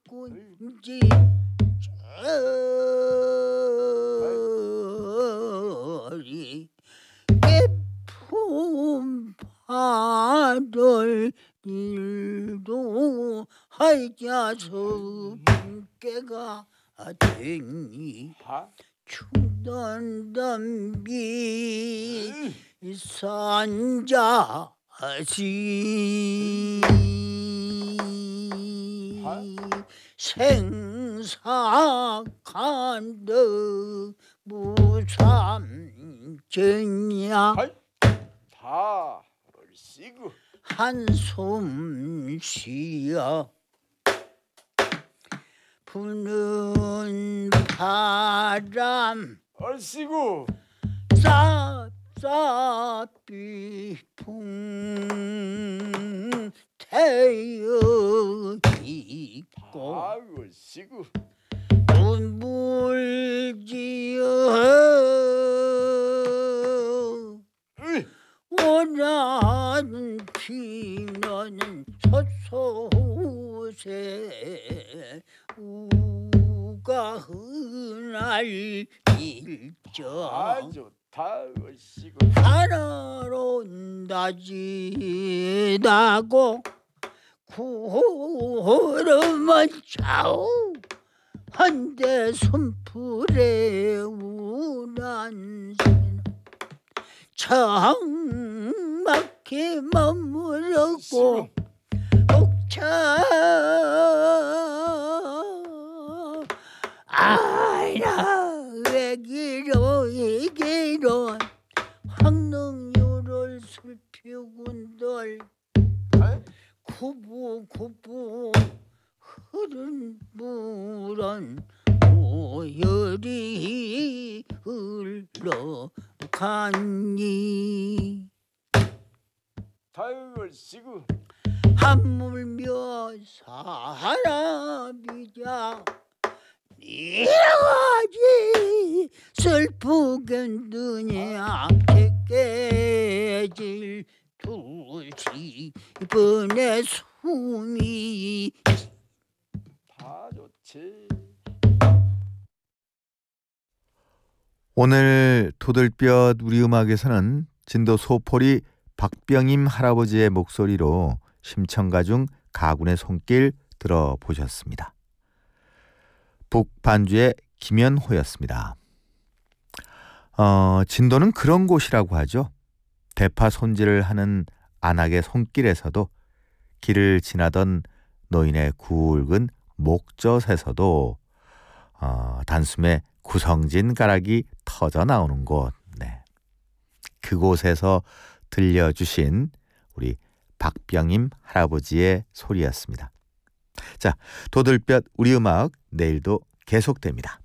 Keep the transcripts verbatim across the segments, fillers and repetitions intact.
꾼지 저리 깊은 바들 일도 하자 성께가 되니 추던 담비 산자지 생사간득 무삼전야 다 얼씨구 한숨 쉬어 부는 바람 얼씨구 쌉쌉비풍 태여 있고 다 얼씨구 눈물지어 원하는 피는 솥솥에 우가 흔할 일정 아주 다 얼씨구 하나로 다지다고 구름은 좌우 한데 손풀에 우란새는 정막히 머무르고 옥차 아야 외기로 이기로 황릉유를 슬피군들 구부구부 흐른 물은 오열이 흘러가니 다 얼씨구 한물며 사람이자 미워하지 슬프겠느냐 깨질 두시 번의 숨이 다 좋지. 오늘 토들볕 우리 음악에서는 진도 소포리 박병임 할아버지의 목소리로 심청가 중 가군의 손길 들어보셨습니다. 북반주의 김연호였습니다. 어, 진도는 그런 곳이라고 하죠. 대파 손질을 하는 안악의 손길에서도 길을 지나던 노인의 굵은 목젖에서도 어, 단숨에 구성진 가락이 터져 나오는 곳. 네. 그곳에서 들려주신 우리 박병임 할아버지의 소리였습니다. 자, 도들볕 우리 음악 내일도 계속됩니다.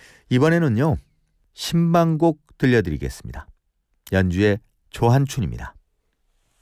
이번에는요 신방곡 들려드리겠습니다. 연주의 조한춘입니다.